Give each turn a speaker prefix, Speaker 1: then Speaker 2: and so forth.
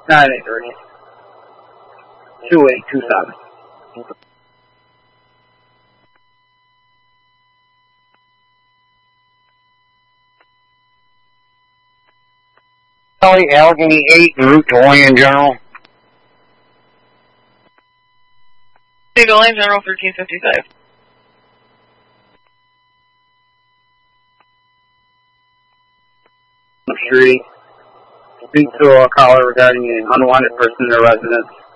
Speaker 1: 983 2827.
Speaker 2: Allegheny 8 en route to Wayne General.
Speaker 3: Wayne General 1355.
Speaker 1: Street. Speak to a caller regarding an unwanted person in their residence.